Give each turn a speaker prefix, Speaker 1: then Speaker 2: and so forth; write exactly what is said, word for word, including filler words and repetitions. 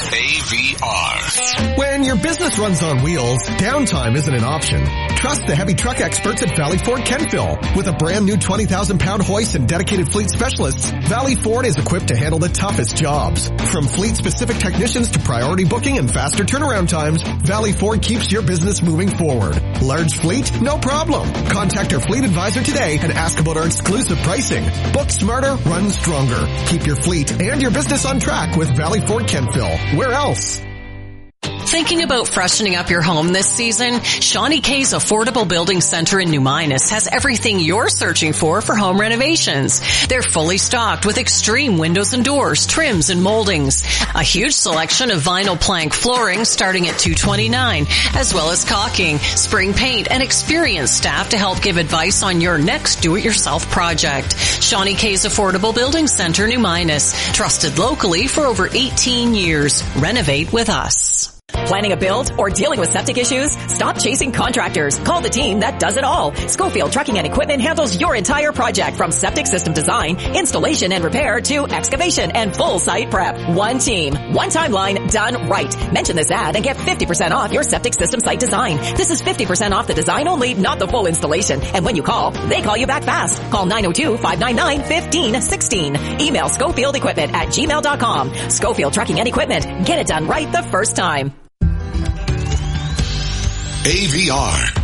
Speaker 1: A V R.
Speaker 2: When your business runs on wheels, downtime isn't an option. Trust the heavy truck experts at Valley Ford Kentville. With a brand new twenty thousand pound hoist and dedicated fleet specialists, Valley Ford is equipped to handle the toughest jobs. From fleet-specific technicians to priority booking and faster turnaround times, Valley Ford keeps your business moving forward. Large fleet? No problem. Contact our fleet advisor today and ask about our exclusive pricing. Book smarter, run stronger. Keep your fleet and your business on track with Valley Ford Kentville. Where else?
Speaker 3: Thinking about freshening up your home this season? Shawnee K's Affordable Building Center in New Minas has everything you're searching for for home renovations. They're fully stocked with extreme windows and doors, trims and moldings. A huge selection of vinyl plank flooring starting at two hundred twenty-nine dollars, as well as caulking, spring paint, and experienced staff to help give advice on your next do-it-yourself project. Shawnee K's Affordable Building Center, New Minas. Trusted locally for over eighteen years. Renovate with us.
Speaker 4: Planning a build or dealing with septic issues? Stop chasing contractors. Call the team that does it all. Schofield Trucking and Equipment handles your entire project from septic system design, installation and repair to excavation and full site prep. One team, one timeline, done right. Mention this ad and get fifty percent off your septic system site design. This is fifty percent off the design only, not the full installation. And when you call, they call you back fast. Call nine oh two, five nine nine, one five one six. Email Schofield Equipment at gmail dot com. Schofield Trucking and Equipment. Get it done right the first time.
Speaker 1: A V R.